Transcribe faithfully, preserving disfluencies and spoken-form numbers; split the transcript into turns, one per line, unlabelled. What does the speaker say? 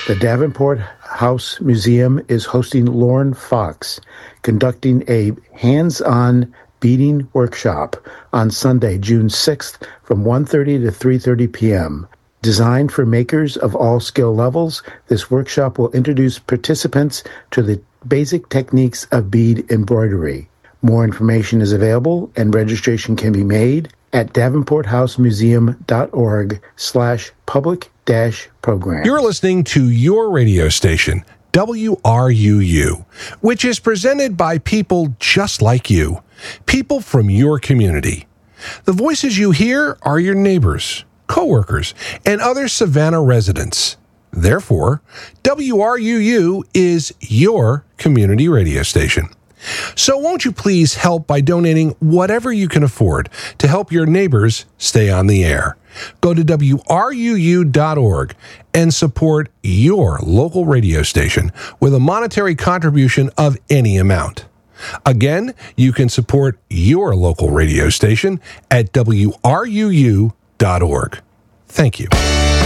The Davenport House Museum is hosting Lauren Fox, conducting a hands-on beading workshop on Sunday, June sixth from one thirty to three thirty p.m. Designed for makers of all skill levels, this workshop will introduce participants to the basic techniques of bead embroidery. More information is available and registration can be made at davenporthousemuseum.org slash public dash program.
You're listening to your radio station, W R U U, which is presented by people just like you, people from your community. The voices you hear are your neighbors, coworkers, and other Savannah residents. Therefore, W R U U is your community radio station. So won't you please help by donating whatever you can afford to help your neighbors stay on the air? Go to W R U U dot org and support your local radio station with a monetary contribution of any amount. Again, you can support your local radio station at W R U U dot org. Thank you.